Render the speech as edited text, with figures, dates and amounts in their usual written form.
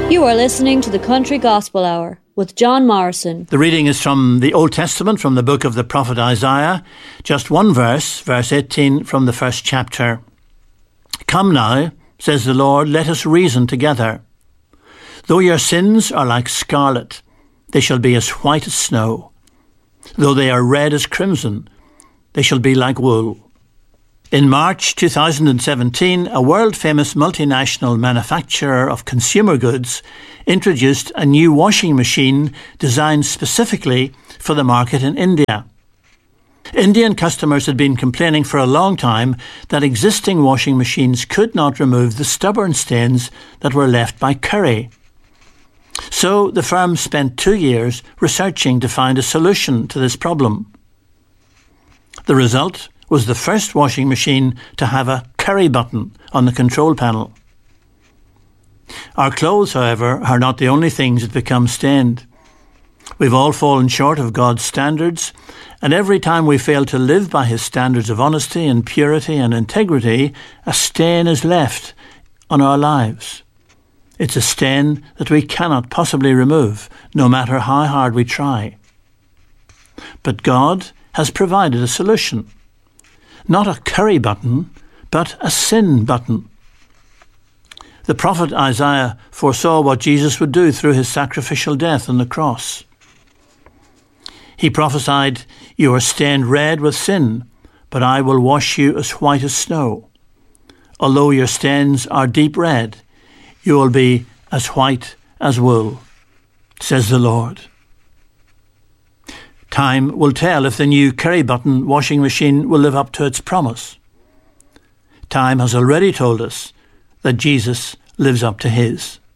You are listening to the Country Gospel Hour with John Morrison. The reading is from the Old Testament, from the book of the prophet Isaiah. Just one verse, verse 18 from the first chapter. Come now, says the Lord, let us reason together. Though your sins are like scarlet, they shall be as white as snow. Though they are red as crimson, they shall be like wool. In March 2017, a world-famous multinational manufacturer of consumer goods introduced a new washing machine designed specifically for the market in India. Indian customers had been complaining for a long time that existing washing machines could not remove the stubborn stains that were left by curry. So the firm spent 2 years researching to find a solution to this problem. The result was the first washing machine to have a curry button on the control panel. Our clothes, however, are not the only things that become stained. We've all fallen short of God's standards, and every time we fail to live by His standards of honesty and purity and integrity, a stain is left on our lives. It's a stain that we cannot possibly remove, no matter how hard we try. But God has provided a solution. Not a curry button, but a sin button. The prophet Isaiah foresaw what Jesus would do through his sacrificial death on the cross. He prophesied, "You are stained red with sin, but I will wash you as white as snow. Although your stains are deep red, you will be as white as wool, says the Lord." Time will tell if the new curry button washing machine will live up to its promise. Time has already told us that Jesus lives up to his.